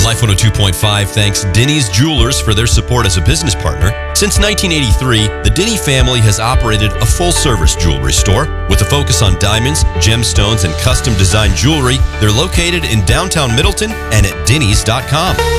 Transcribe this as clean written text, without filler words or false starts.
Life 102.5 thanks Denny's Jewelers for their support as a business partner. Since 1983, the Denny family has operated a full-service jewelry store with a focus on diamonds, gemstones, and custom-designed jewelry. They're located in downtown Middleton and at dennys.com.